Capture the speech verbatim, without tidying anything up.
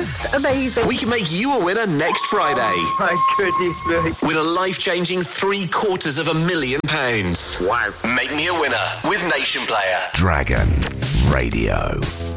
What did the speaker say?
That's amazing. We can make you a winner next Friday. Oh, my goodness me. Win a life-changing three quarters of a million pounds. Wow. Make me a winner with Nation Player. Dragon Radio.